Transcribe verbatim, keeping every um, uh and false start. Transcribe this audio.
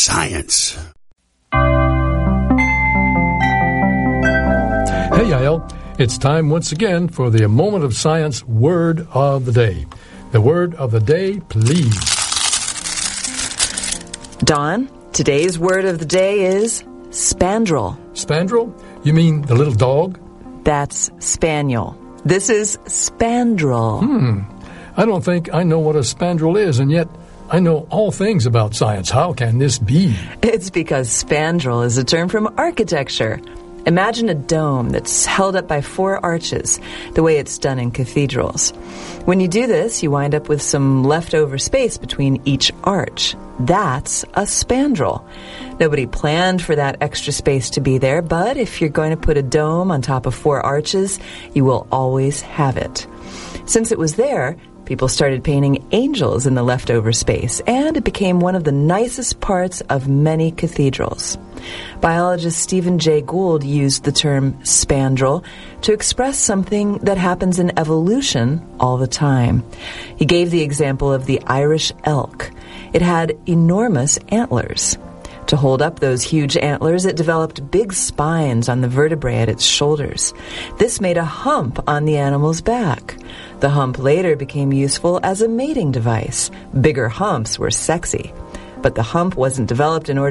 science. Hey, Yael. It's time once again for the Moment of Science Word of the Day. The word of the day, please. Don, today's word of the day is spandrel. Spandrel? You mean the little dog? That's spaniel. This is spandrel. Hmm. I don't think I know what a spandrel is, and yet I know all things about science. How can this be? It's because spandrel is a term from architecture. Imagine a dome that's held up by four arches, the way it's done in cathedrals. When you do this, you wind up with some leftover space between each arch. That's a spandrel. Nobody planned for that extra space to be there, but if you're going to put a dome on top of four arches, you will always have it. Since it was there, people started painting angels in the leftover space, and it became one of the nicest parts of many cathedrals. Biologist Stephen Jay Gould used the term spandrel to express something that happens in evolution all the time. He gave the example of the Irish elk. It had enormous antlers. To hold up those huge antlers, it developed big spines on the vertebrae at its shoulders. This made a hump on the animal's back. The hump later became useful as a mating device. Bigger humps were sexy. But the hump wasn't developed in order